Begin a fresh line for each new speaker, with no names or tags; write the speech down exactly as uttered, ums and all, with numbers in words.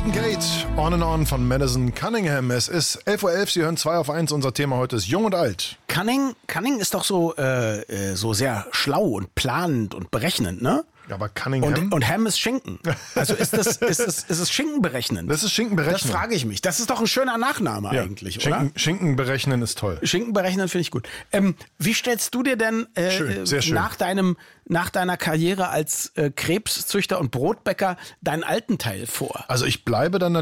Golden Gate, On and On von Madison Cunningham. Es ist elf Uhr elf, Sie hören zwei auf eins. Unser Thema heute ist Jung und Alt.
Cunning, Cunning ist doch so, äh, so sehr schlau und planend und berechnend, ne?
Aber Cunningham?
Und, und Ham ist Schinken. Also ist das, ist das, ist das Schinken berechnen?
Das ist Schinken berechnen.
Das frage ich mich. Das ist doch ein schöner Nachname
ja.
eigentlich,
Schinken,
oder?
Schinken berechnen ist toll.
Schinken berechnen finde ich gut. Ähm, wie stellst du dir denn äh,
schön, sehr schön.
nach deinem nach deiner Karriere als äh, Krebszüchter und Brotbäcker deinen alten Teil vor?
Also ich bleibe dann